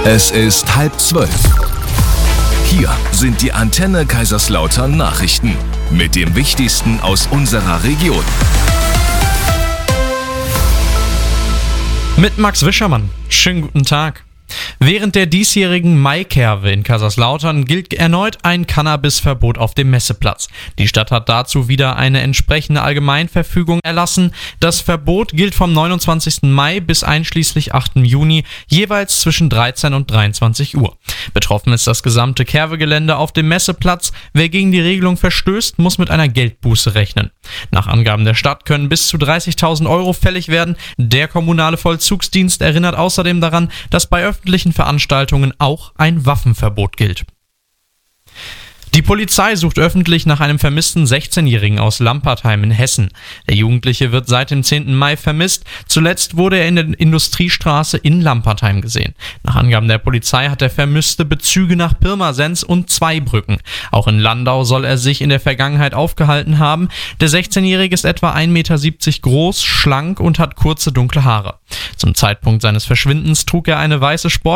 Es ist 11:30. Hier sind die Antenne Kaiserslautern Nachrichten mit dem Wichtigsten aus unserer Region. Mit Max Wischermann. Schönen guten Tag. Während der diesjährigen Maikerwe in Kaiserslautern gilt erneut ein Cannabisverbot auf dem Messeplatz. Die Stadt hat dazu wieder eine entsprechende Allgemeinverfügung erlassen. Das Verbot gilt vom 29. Mai bis einschließlich 8. Juni, jeweils zwischen 13 und 23 Uhr. Betroffen ist das gesamte Kerwe-Gelände auf dem Messeplatz. Wer gegen die Regelung verstößt, muss mit einer Geldbuße rechnen. Nach Angaben der Stadt können bis zu 30.000 Euro fällig werden. Der kommunale Vollzugsdienst erinnert außerdem daran, dass bei öffentlichen Veranstaltungen auch ein Waffenverbot gilt. Die Polizei sucht öffentlich nach einem vermissten 16-Jährigen aus Lampertheim in Hessen. Der Jugendliche wird seit dem 10. Mai vermisst. Zuletzt wurde er in der Industriestraße in Lampertheim gesehen. Nach Angaben der Polizei hat der Vermisste Bezüge nach Pirmasens und Zweibrücken. Auch in Landau soll er sich in der Vergangenheit aufgehalten haben. Der 16-Jährige ist etwa 1,70 Meter groß, schlank und hat kurze dunkle Haare. Zum Zeitpunkt seines Verschwindens trug er eine weiße